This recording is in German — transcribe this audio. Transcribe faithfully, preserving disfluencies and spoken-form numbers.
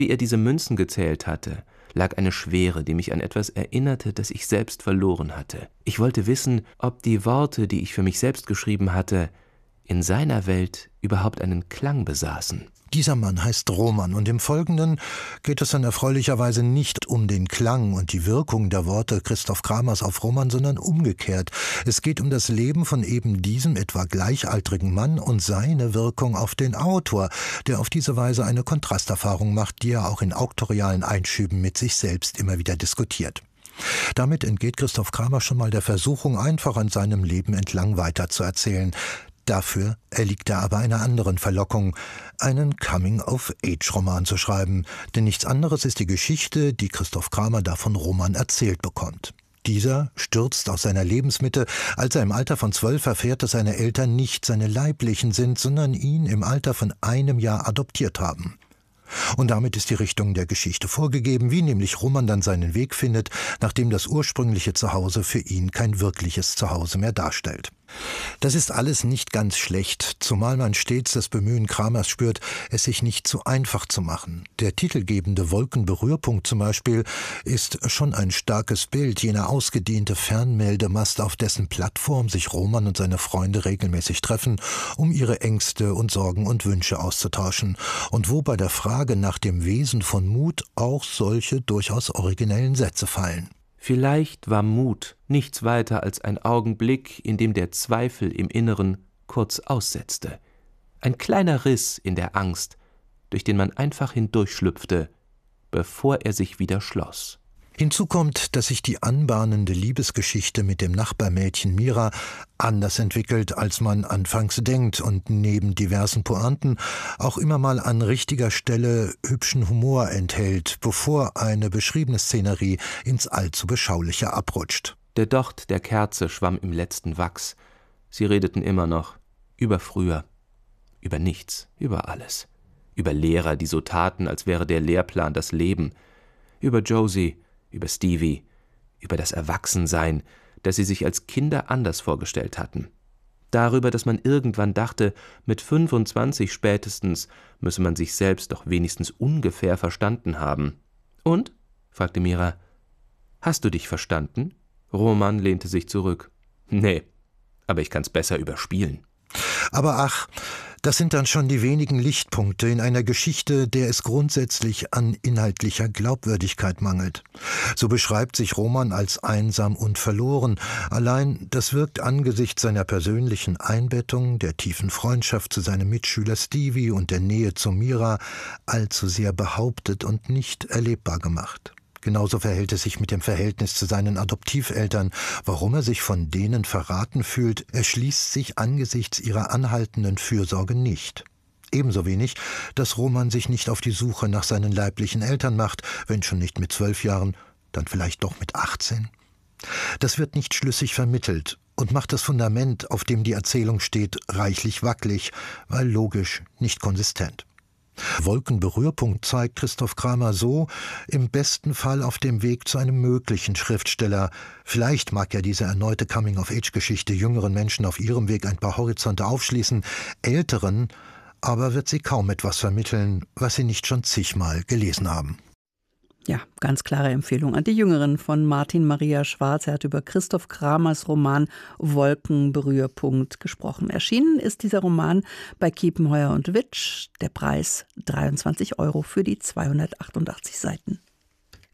Wie er diese Münzen gezählt hatte, lag eine Schwere, die mich an etwas erinnerte, das ich selbst verloren hatte. Ich wollte wissen, ob die Worte, die ich für mich selbst geschrieben hatte, in seiner Welt überhaupt einen Klang besaßen. Dieser Mann heißt Roman, und im Folgenden geht es dann erfreulicherweise nicht um den Klang und die Wirkung der Worte Christoph Kramers auf Roman, sondern umgekehrt. Es geht um das Leben von eben diesem etwa gleichaltrigen Mann und seine Wirkung auf den Autor, der auf diese Weise eine Kontrasterfahrung macht, die er auch in auktorialen Einschüben mit sich selbst immer wieder diskutiert. Damit entgeht Christoph Kramer schon mal der Versuchung, einfach an seinem Leben entlang weiterzuerzählen. Dafür erliegt er aber einer anderen Verlockung, einen Coming-of-Age-Roman zu schreiben. Denn nichts anderes ist die Geschichte, die Christoph Kramer da von Roman erzählt bekommt. Dieser stürzt aus seiner Lebensmitte, als er im Alter von zwölf erfährt, dass seine Eltern nicht seine Leiblichen sind, sondern ihn im Alter von einem Jahr adoptiert haben. Und damit ist die Richtung der Geschichte vorgegeben, wie nämlich Roman dann seinen Weg findet, nachdem das ursprüngliche Zuhause für ihn kein wirkliches Zuhause mehr darstellt. Das ist alles nicht ganz schlecht, zumal man stets das Bemühen Kramers spürt, es sich nicht zu einfach zu machen. Der titelgebende Wolkenberührpunkt zum Beispiel ist schon ein starkes Bild, jener ausgedehnte Fernmeldemast, auf dessen Plattform sich Roman und seine Freunde regelmäßig treffen, um ihre Ängste und Sorgen und Wünsche auszutauschen, und wo bei der Frage nach dem Wesen von Mut auch solche durchaus originellen Sätze fallen. Vielleicht war Mut nichts weiter als ein Augenblick, in dem der Zweifel im Inneren kurz aussetzte. Ein kleiner Riss in der Angst, durch den man einfach hindurchschlüpfte, bevor er sich wieder schloss. Hinzu kommt, dass sich die anbahnende Liebesgeschichte mit dem Nachbarmädchen Mira anders entwickelt, als man anfangs denkt, und neben diversen Pointen auch immer mal an richtiger Stelle hübschen Humor enthält, bevor eine beschriebene Szenerie ins allzu Beschauliche abrutscht. Der Docht der Kerze schwamm im letzten Wachs. Sie redeten immer noch über früher, über nichts, über alles, über Lehrer, die so taten, als wäre der Lehrplan das Leben, über Josie, über Stevie, über das Erwachsensein, das sie sich als Kinder anders vorgestellt hatten. Darüber, dass man irgendwann dachte, mit fünfundzwanzig spätestens müsse man sich selbst doch wenigstens ungefähr verstanden haben. »Und?« fragte Mira. »Hast du dich verstanden?« Roman lehnte sich zurück. »Nee, aber ich kann's besser überspielen.« Aber ach, das sind dann schon die wenigen Lichtpunkte in einer Geschichte, der es grundsätzlich an inhaltlicher Glaubwürdigkeit mangelt. So beschreibt sich Roman als einsam und verloren. Allein das wirkt angesichts seiner persönlichen Einbettung, der tiefen Freundschaft zu seinem Mitschüler Stevie und der Nähe zu Mira allzu sehr behauptet und nicht erlebbar gemacht. Genauso verhält es sich mit dem Verhältnis zu seinen Adoptiveltern. Warum er sich von denen verraten fühlt, erschließt sich angesichts ihrer anhaltenden Fürsorge nicht. Ebenso wenig, dass Roman sich nicht auf die Suche nach seinen leiblichen Eltern macht, wenn schon nicht mit zwölf Jahren, dann vielleicht doch mit achtzehn. Das wird nicht schlüssig vermittelt und macht das Fundament, auf dem die Erzählung steht, reichlich wackelig, weil logisch nicht konsistent. Wolkenberührpunkt zeigt Christoph Kramer so im besten Fall auf dem Weg zu einem möglichen Schriftsteller. Vielleicht mag ja diese erneute Coming-of-Age-Geschichte jüngeren Menschen auf ihrem Weg ein paar Horizonte aufschließen, älteren aber wird sie kaum etwas vermitteln, was sie nicht schon zigmal gelesen haben. Ja, ganz klare Empfehlung an die Jüngeren von Martin Maria Schwarz. Er hat über Christoph Kramers Roman Wolkenberührpunkt gesprochen. Erschienen ist dieser Roman bei Kiepenheuer und Witsch. Der Preis dreiundzwanzig Euro für die zweihundertachtundachtzig Seiten.